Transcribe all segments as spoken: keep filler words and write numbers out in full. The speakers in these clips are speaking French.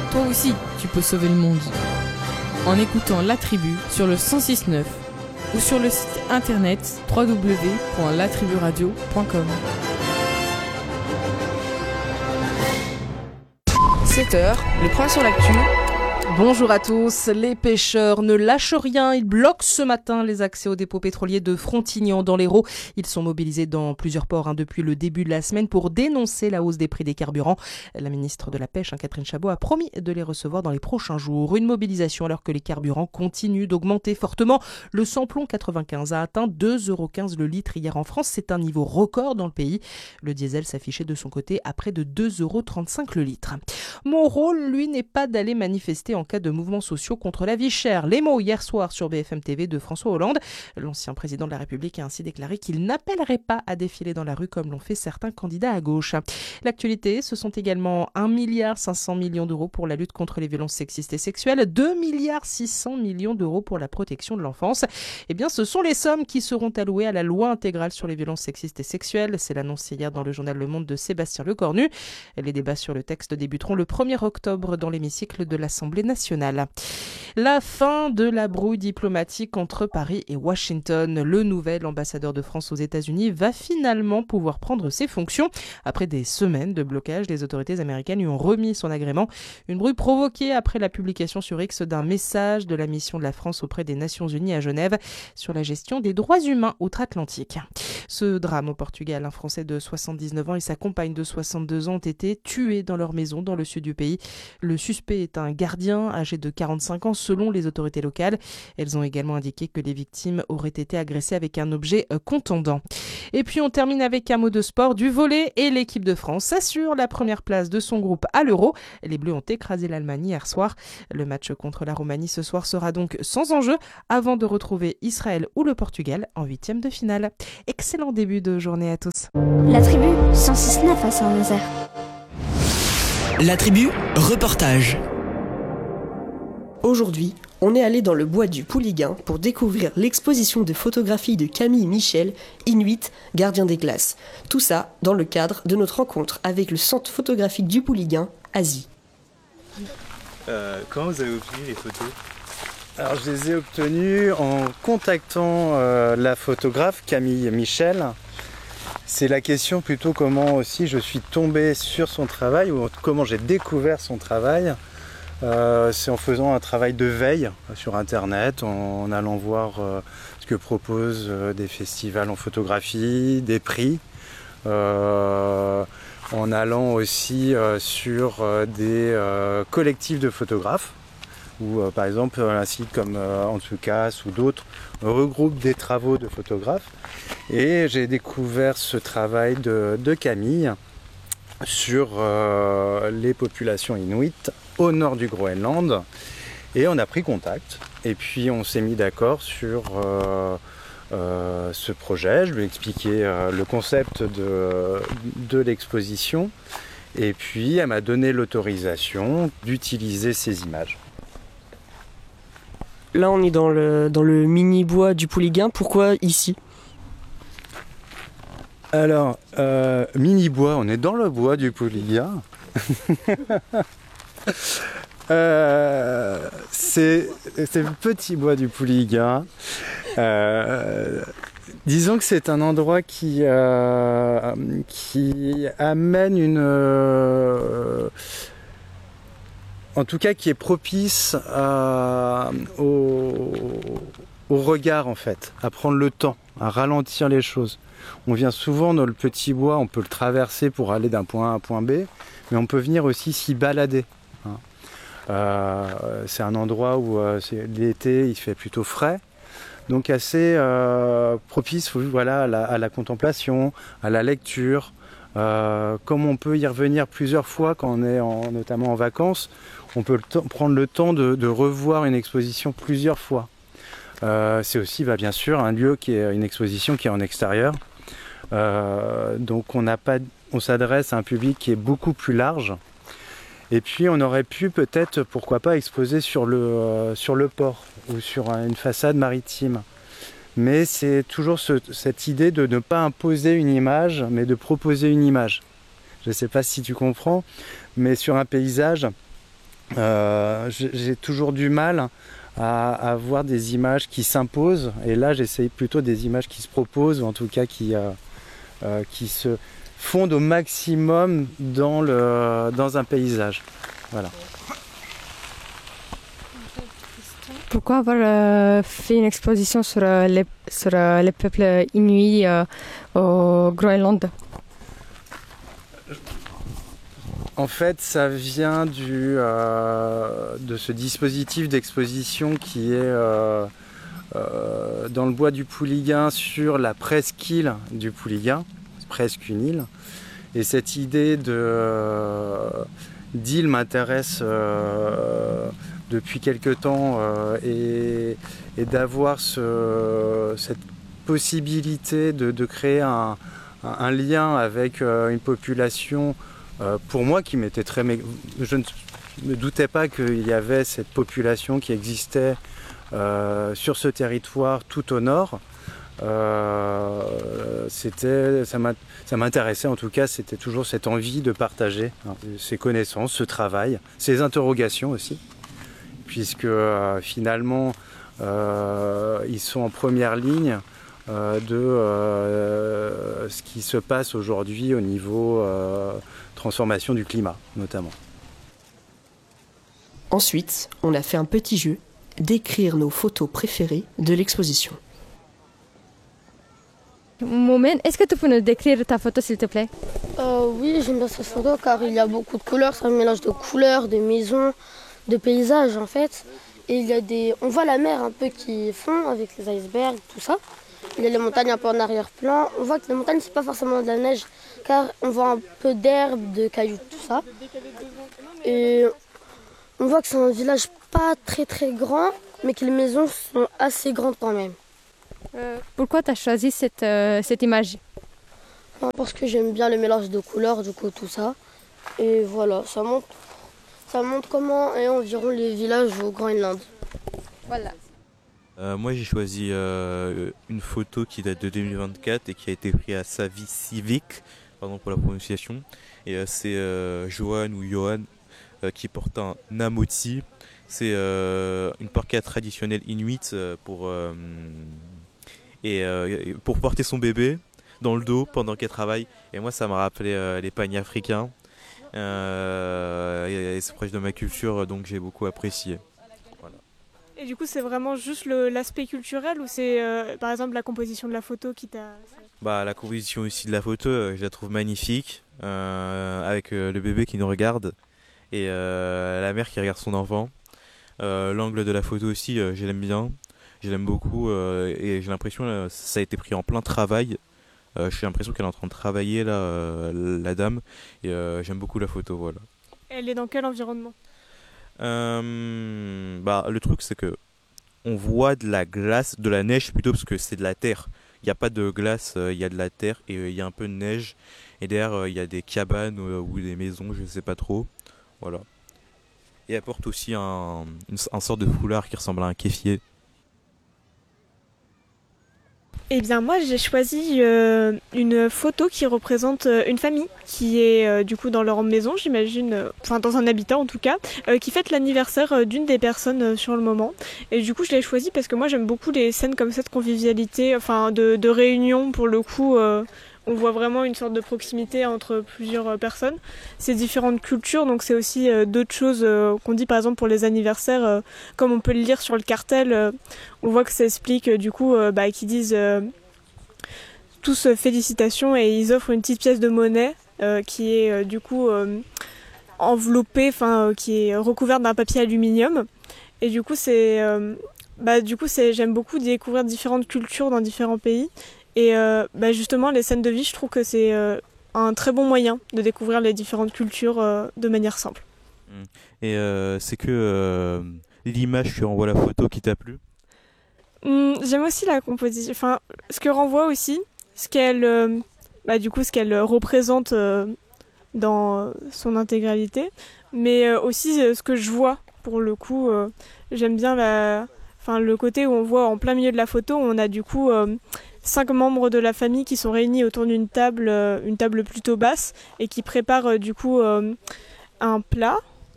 Toi aussi, tu peux sauver le monde. En écoutant La Tribu sur le cent six neuf ou sur le site internet w w w point la tribu radio point com. sept heures, le point sur l'actu. Bonjour à tous, les pêcheurs ne lâchent rien, ils bloquent ce matin les accès au dépôt pétrolier de Frontignan dans l'Hérault. Ils sont mobilisés dans plusieurs ports hein, depuis le début de la semaine pour dénoncer la hausse des prix des carburants. La ministre de la Pêche, hein, Catherine Chabot, a promis de les recevoir dans les prochains jours. Une mobilisation alors que les carburants continuent d'augmenter fortement. Le samplon quatre-vingt-quinze a atteint deux euros quinze le litre hier en France, c'est un niveau record dans le pays. Le diesel s'affichait de son côté à près de deux euros trente-cinq le litre. Mon rôle, lui, n'est pas d'aller manifester en cas de mouvements sociaux contre la vie chère. Les mots hier soir sur B F M T V de François Hollande. L'ancien président de la République a ainsi déclaré qu'il n'appellerait pas à défiler dans la rue comme l'ont fait certains candidats à gauche. L'actualité, ce sont également un milliard cinq cents millions d'euros pour la lutte contre les violences sexistes et sexuelles, deux milliards six cents millions d'euros pour la protection de l'enfance. Eh bien, ce sont les sommes qui seront allouées à la loi intégrale sur les violences sexistes et sexuelles. C'est l'annonce hier dans le journal Le Monde de Sébastien Lecornu. Les débats sur le texte débuteront le premier octobre dans l'hémicycle de l'Assemblée nationale. La fin de la brouille diplomatique entre Paris et Washington. Le nouvel ambassadeur de France aux États-Unis va finalement pouvoir prendre ses fonctions. Après des semaines de blocage, les autorités américaines lui ont remis son agrément. Une brouille provoquée après la publication sur X d'un message de la mission de la France auprès des Nations Unies à Genève sur la gestion des droits humains outre-Atlantique. Ce drame au Portugal, un Français de soixante-dix-neuf ans et sa compagne de soixante-deux ans ont été tués dans leur maison dans le sud du pays. Le suspect est un gardien âgé de quarante-cinq ans selon les autorités locales. Elles ont également indiqué que les victimes auraient été agressées avec un objet contondant. Et puis on termine avec un mot de sport, du volley, et l'équipe de France assure la première place de son groupe à l'Euro. Les Bleus ont écrasé l'Allemagne hier soir. Le match contre la Roumanie ce soir sera donc sans enjeu avant de retrouver Israël ou le Portugal en huitième de finale. Excellent début de journée à tous. La tribu cent six neuf à Saint-Nazaire. La tribu, reportage. Aujourd'hui, on est allé dans le bois du Pouliguen pour découvrir l'exposition de photographie de Camille Michel, Inuit, gardien des glaces. Tout ça dans le cadre de notre rencontre avec le centre photographique du Pouliguen, Asie. Euh, comment vous avez obtenu les photos ? Alors je les ai obtenues en contactant euh, la photographe Camille Michel. C'est la question plutôt comment aussi je suis tombé sur son travail ou comment j'ai découvert son travail. Euh, c'est en faisant un travail de veille sur internet, en, en allant voir euh, ce que proposent euh, des festivals en photographie, des prix, euh, en allant aussi euh, sur euh, des euh, collectifs de photographes, où euh, par exemple un site comme euh, Antsukas ou d'autres regroupent des travaux de photographes. Et j'ai découvert ce travail de, de Camille sur euh, les populations inuites au nord du Groenland, et on a pris contact et puis on s'est mis d'accord sur euh, euh, ce projet. Je lui ai expliqué euh, le concept de, de l'exposition et puis elle m'a donné l'autorisation d'utiliser ces images. Là on est dans le, dans le mini-bois du Pouliguen, pourquoi ici ? Alors, euh, mini-bois, on est dans le bois du Pouliguen. euh, c'est, c'est le petit bois du Pouliguen. Euh, disons que c'est un endroit qui, euh, qui amène une... Euh, en tout cas, qui est propice à, au, au regard, en fait, à prendre le temps, à ralentir les choses. On vient souvent dans le petit bois, on peut le traverser pour aller d'un point A à un point B, mais on peut venir aussi s'y balader. Hein. Euh, c'est un endroit où euh, c'est, l'été il fait plutôt frais, donc assez euh, propice voilà, à, la, à la contemplation, à la lecture. Euh, comme on peut y revenir plusieurs fois quand on est en, notamment en vacances, on peut le t- prendre le temps de, de revoir une exposition plusieurs fois. Euh, c'est aussi bah, bien sûr un lieu qui est une exposition qui est en extérieur. Euh, donc on n'a pas, on s'adresse à un public qui est beaucoup plus large. Et puis on aurait pu peut-être, pourquoi pas, exposer sur le, euh, sur le port ou sur une façade maritime. Mais c'est toujours ce, cette idée de ne pas imposer une image, mais de proposer une image. Je ne sais pas si tu comprends, mais sur un paysage, euh, j'ai toujours du mal à, à voir des images qui s'imposent. Et là, j'essaye plutôt des images qui se proposent, ou en tout cas qui, euh, euh, qui se fondent au maximum dans, le, dans un paysage. Voilà. Pourquoi avoir euh, fait une exposition sur, euh, les, sur euh, les peuples inuits euh, au Groenland? En fait, ça vient du, euh, de ce dispositif d'exposition qui est euh, euh, dans le bois du Pouliguen sur la presqu'île du Pouliguen, presque une île. Et cette idée de, euh, d'île m'intéresse euh, depuis quelque temps euh, et, et d'avoir ce, cette possibilité de, de créer un, un, un lien avec euh, une population, euh, pour moi qui m'était très... Je ne me doutais pas qu'il y avait cette population qui existait euh, sur ce territoire tout au nord. Euh, c'était, ça, m'a, ça m'intéressait en tout cas, c'était toujours cette envie de partager hein, ces connaissances, ce travail, ces interrogations aussi. Puisque euh, finalement, euh, ils sont en première ligne euh, de euh, ce qui se passe aujourd'hui au niveau euh, transformation du climat, notamment. Ensuite, on a fait un petit jeu, d'écrire nos photos préférées de l'exposition. Moumen, est-ce que tu peux nous décrire ta photo, s'il te plaît? euh, Oui, j'aime bien cette photo car il y a beaucoup de couleurs, c'est un mélange de couleurs, de maisons, de paysages en fait. Et il y a des, on voit la mer un peu qui fond avec les icebergs, tout ça. Il y a les montagnes un peu en arrière-plan. On voit que les montagnes c'est pas forcément de la neige car on voit un peu d'herbe, de cailloux, tout ça. Et on voit que c'est un village pas très très grand, mais que les maisons sont assez grandes quand même. Euh, pourquoi tu as choisi cette, euh, cette image? Parce que j'aime bien le mélange de couleurs, du coup tout ça. Et voilà, ça montre, ça montre comment est environ les villages au Groenland. Voilà. Euh, moi j'ai choisi euh, une photo qui date de deux mille vingt-quatre et qui a été prise à Savissivik, pardon pour la prononciation. Et euh, c'est euh, Johan ou Johan euh, qui porte un namoti. C'est euh, une parka traditionnelle inuite euh, pour, euh, et, euh, pour porter son bébé dans le dos pendant qu'elle travaille. Et moi ça m'a rappelé euh, les pagnes africains. Euh, et, et c'est proche de ma culture, donc j'ai beaucoup apprécié. Voilà. Et du coup c'est vraiment juste le, l'aspect culturel ou c'est euh, par exemple la composition de la photo qui t'a... Bah, la composition aussi de la photo, euh, je la trouve magnifique, euh, avec euh, le bébé qui nous regarde et euh, la mère qui regarde son enfant. Euh, l'angle de la photo aussi, euh, je l'aime bien, je l'aime beaucoup euh, et j'ai l'impression que ça a été pris en plein travail. Euh, j'ai l'impression qu'elle est en train de travailler là, euh, la dame, et euh, j'aime beaucoup la photo, voilà. Elle est dans quel environnement? euh, bah, Le truc c'est que on voit de la glace, de la neige plutôt parce que c'est de la terre. Il n'y a pas de glace, il euh, y a de la terre et il euh, y a un peu de neige. Et derrière il euh, y a des cabanes euh, ou des maisons, je ne sais pas trop. Voilà. Et elle porte aussi un, une, un sort de foulard qui ressemble à un kéfier. Eh bien moi j'ai choisi euh, une photo qui représente euh, une famille qui est euh, du coup dans leur maison j'imagine, euh, enfin dans un habitat en tout cas, euh, qui fête l'anniversaire euh, d'une des personnes euh, sur le moment. Et du coup je l'ai choisi parce que moi j'aime beaucoup les scènes comme ça de convivialité, enfin de, de réunion pour le coup. Euh, on voit vraiment une sorte de proximité entre plusieurs euh, personnes. C'est différentes cultures donc c'est aussi euh, d'autres choses euh, qu'on dit par exemple pour les anniversaires, euh, comme on peut le lire sur le cartel. Euh, on voit que ça explique euh, du coup euh, bah, qu'ils disent euh, tous euh, félicitations et ils offrent une petite pièce de monnaie euh, qui est euh, du coup euh, enveloppée, enfin euh, qui est recouverte d'un papier aluminium. Et du coup c'est, euh, bah, du coup c'est, j'aime beaucoup découvrir différentes cultures dans différents pays. Et euh, bah justement, les scènes de vie, je trouve que c'est euh, un très bon moyen de découvrir les différentes cultures euh, de manière simple. Et euh, c'est que euh, l'image qui renvoie la photo qui t'a plu? Hum, J'aime aussi la composition, enfin, ce que renvoie aussi, ce qu'elle, euh, bah, du coup, ce qu'elle représente euh, dans son intégralité, mais euh, aussi euh, ce que je vois. Pour le coup, euh, j'aime bien la, enfin, le côté où on voit en plein milieu de la photo, on a du coup euh, cinq membres de la famille qui sont réunis autour d'une table, euh, une table plutôt basse, et qui préparent euh, du coup euh, un plat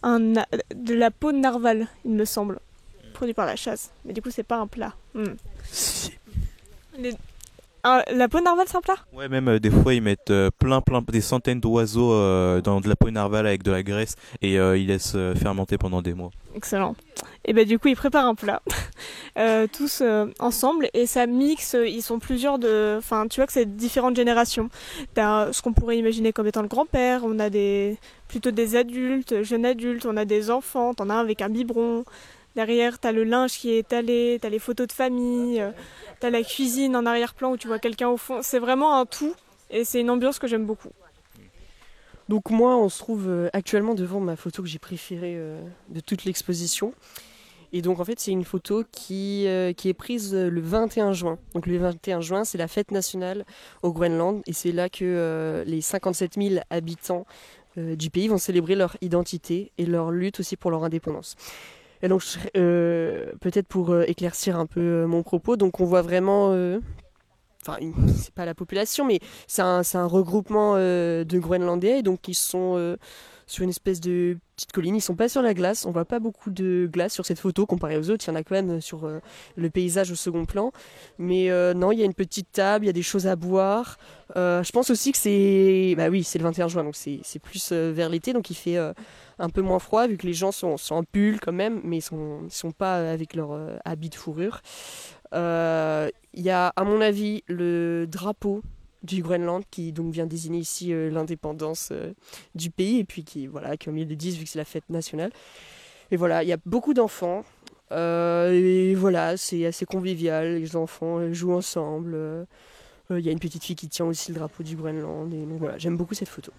un, de la peau de narval, il me semble, produit par la chasse. Mais du coup, c'est pas un plat. Mm. Si. Les... Ah, la peau de narval, c'est un plat ? Ouais, même euh, des fois ils mettent euh, plein, plein, des centaines d'oiseaux euh, dans de la peau de narval avec de la graisse et euh, ils laissent euh, fermenter pendant des mois. Excellent. Et ben du coup, ils préparent un plat euh, tous euh, ensemble et ça mixe. Ils sont plusieurs de, enfin, tu vois que c'est différentes générations. T'as ce qu'on pourrait imaginer comme étant le grand-père. On a des plutôt des adultes, jeunes adultes. On a des enfants. T'en as un avec un biberon. Derrière, t'as le linge qui est étalé, t'as les photos de famille, euh, t'as la cuisine en arrière-plan où tu vois quelqu'un au fond. C'est vraiment un tout et c'est une ambiance que j'aime beaucoup. Donc moi, on se trouve euh, actuellement devant ma photo que j'ai préférée euh, de toute l'exposition. Et donc en fait, c'est une photo qui, euh, qui est prise le vingt et un juin. Donc le vingt et un juin, c'est la fête nationale au Groenland et c'est là que euh, les cinquante-sept mille habitants euh, du pays vont célébrer leur identité et leur lutte aussi pour leur indépendance. Et donc, euh, peut-être pour euh, éclaircir un peu euh, mon propos, donc on voit vraiment, euh, enfin, c'est pas la population, mais c'est un, c'est un regroupement euh, de Groenlandais, et donc ils sont euh, sur une espèce de petite colline, ils sont pas sur la glace, on voit pas beaucoup de glace sur cette photo, comparé aux autres, il y en a quand même sur euh, le paysage au second plan, mais euh, non, il y a une petite table, il y a des choses à boire, euh, je pense aussi que c'est, bah oui, c'est le vingt et un juin, donc c'est, c'est plus euh, vers l'été, donc il fait... Euh, un peu moins froid vu que les gens sont, sont en pull quand même, mais ils sont, ils sont pas avec leur euh, habit de fourrure. Il euh, y a à mon avis le drapeau du Groenland qui donc vient désigner ici euh, l'indépendance euh, du pays et puis qui, voilà, qui est au milieu des dix vu que c'est la fête nationale. Et voilà, il y a beaucoup d'enfants euh, et voilà, c'est assez convivial, les enfants jouent ensemble. Il euh, euh, y a une petite fille qui tient aussi le drapeau du Groenland et donc voilà, j'aime beaucoup cette photo.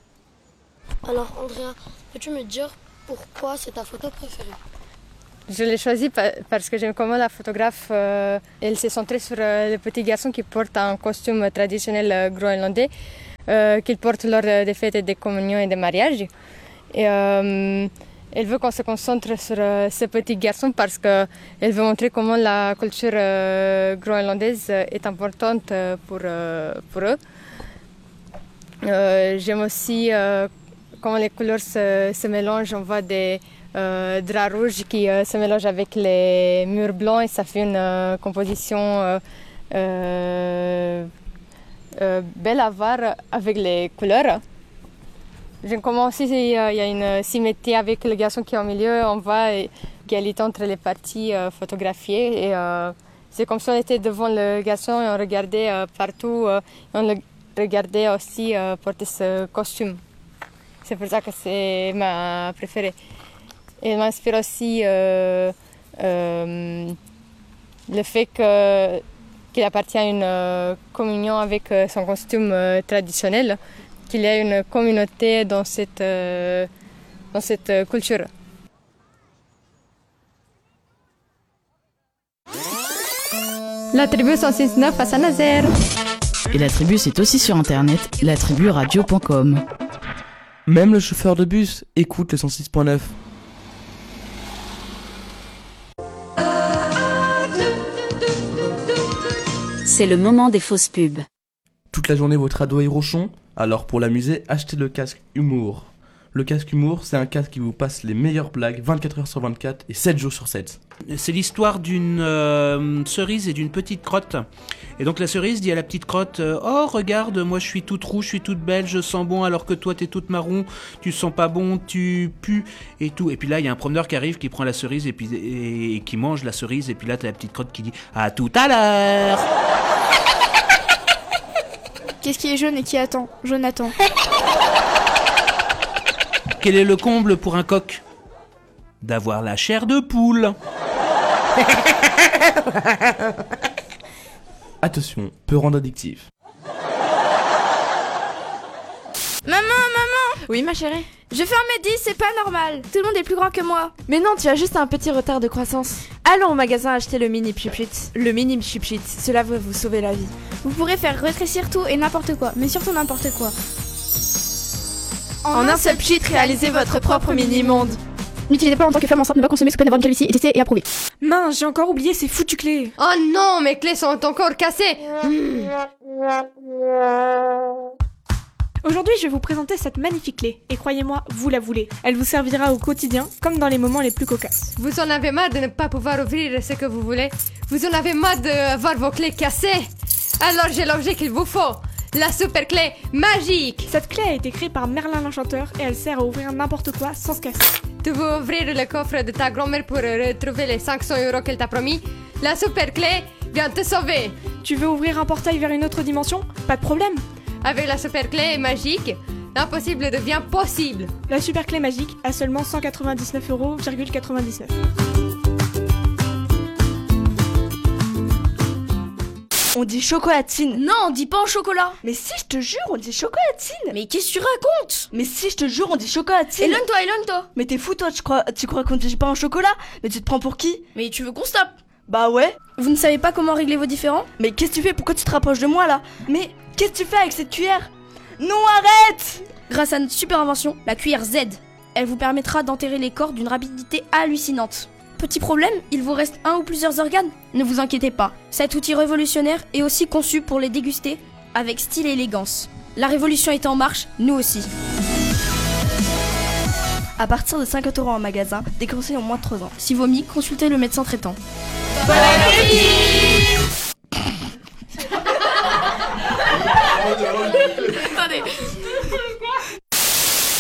Alors Andrea, peux-tu me dire pourquoi c'est ta photo préférée ? Je l'ai choisie parce que j'aime comment la photographe euh, elle s'est centrée sur euh, le petit garçon qui porte un costume traditionnel euh, groenlandais euh, qu'il porte lors des fêtes des communions et des mariages. Et euh, elle veut qu'on se concentre sur euh, ce petit garçon parce qu'elle veut montrer comment la culture euh, groenlandaise est importante pour, euh, pour eux. Euh, j'aime aussi euh, comment les couleurs se, se mélangent. On voit des euh, draps rouges qui euh, se mélangent avec les murs blancs et ça fait une euh, composition euh, euh, euh, belle à voir avec les couleurs. J'aime comment aussi il y a une symétrie avec le garçon qui est au milieu. On voit égalité entre les parties euh, photographiées. Et, euh, c'est comme si on était devant le garçon et on regardait euh, partout. Euh, on le regardait aussi euh, porter ce costume. C'est pour ça que c'est ma préférée. Et elle m'inspire aussi euh, euh, le fait que, qu'il appartient à une euh, communion avec euh, son costume euh, traditionnel, qu'il y a une communauté dans cette, euh, dans cette euh, culture. La tribu cent six neuf à Saint-Nazaire. Et la tribu, c'est aussi sur internet, la tribu radio point com. Même le chauffeur de bus écoute le cent six point neuf. C'est le moment des fausses pubs. Toute la journée votre ado est rochon, alors pour l'amuser, achetez le casque Humour. Le casque Humour, c'est un casque qui vous passe les meilleures blagues vingt-quatre heures sur vingt-quatre et sept jours sur sept. C'est l'histoire d'une euh, cerise et d'une petite crotte. Et donc la cerise dit à la petite crotte euh, « Oh, regarde, moi je suis toute rouge, je suis toute belle, je sens bon, alors que toi t'es toute marron, tu sens pas bon, tu pues, et tout. » Et puis là, il y a un promeneur qui arrive, qui prend la cerise et, puis, et, et qui mange la cerise. Et puis là, t'as la petite crotte qui dit « À tout à l'heure !» Qu'est-ce qui est jaune et qui attend ? Jonathan. Quel est le comble pour un coq ? D'avoir la chair de poule. Attention, peut rendre addictif. Maman, maman ! Oui, ma chérie ? Je fais un mètre dix, c'est pas normal. Tout le monde est plus grand que moi. Mais non, tu as juste un petit retard de croissance. Allons au magasin acheter le mini Pchipchit. Le mini Pchipchit, cela va vous sauver la vie. Vous pourrez faire rétrécir tout et n'importe quoi, mais surtout n'importe quoi. En, en un seul pchit, réalisez votre propre mini-monde. N'utilisez pas en tant que femme enceinte, ne pas consommer sous peine d'avoir une calvitie, et tester et approuver. Mince, j'ai encore oublié ces foutues clés. Oh non, mes clés sont encore cassées. mmh. Aujourd'hui, je vais vous présenter cette magnifique clé. Et croyez-moi, vous la voulez. Elle vous servira au quotidien, comme dans les moments les plus cocasses. Vous en avez marre de ne pas pouvoir ouvrir ce que vous voulez? Vous en avez marre d'avoir vos clés cassées? Alors j'ai l'objet qu'il vous faut. La super clé magique. Cette clé a été créée par Merlin l'Enchanteur et elle sert à ouvrir n'importe quoi sans se casser. Tu veux ouvrir le coffre de ta grand-mère pour retrouver les cinq cents euros qu'elle t'a promis? La super clé vient te sauver. Tu veux ouvrir un portail vers une autre dimension? Pas de problème. Avec la super clé magique, l'impossible devient possible. La super clé magique a seulement cent quatre-vingt-dix-neuf euros virgule quatre-vingt-dix-neuf. On dit chocolatine. Non, on dit pas en chocolat. Mais si, je te jure, on dit chocolatine. Mais qu'est-ce que tu racontes? Mais si, je te jure, on dit chocolatine. Éloigne-toi, éloigne-toi. Mais t'es fou, toi, tu crois, tu crois qu'on dit pas en chocolat? Mais tu te prends pour qui? Mais tu veux qu'on stoppe? Bah ouais. Vous ne savez pas comment régler vos différends? Mais qu'est-ce que tu fais? Pourquoi tu te rapproches de moi, là? Mais qu'est-ce que tu fais avec cette cuillère? Non, arrête! Grâce à notre super invention, la cuillère Z, elle vous permettra d'enterrer les corps d'une rapidité hallucinante. Petit problème, il vous reste un ou plusieurs organes? Ne vous inquiétez pas, cet outil révolutionnaire est aussi conçu pour les déguster avec style et élégance. La révolution est en marche, nous aussi. À partir de cinquante euros en magasin, déconseillé en moins de trois ans. Si vomi, consultez le médecin traitant. Bon appétit!